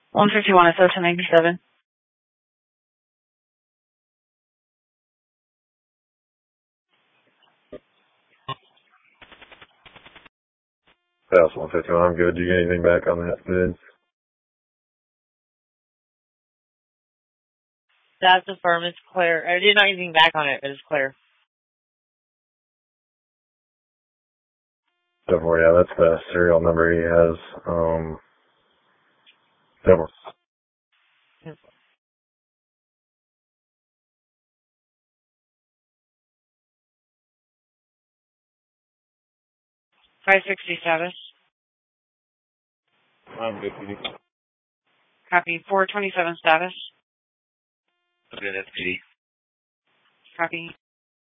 151 97. That's 151. I'm good. Do you get anything back on that bid? That's the firm. It's clear. I did not anything back on it, but it's clear. Definitely, yeah, that's the serial number he has. Definitely. 560 status. I'm good, PD. Copy. 427 status. Okay, that's PD. Copy.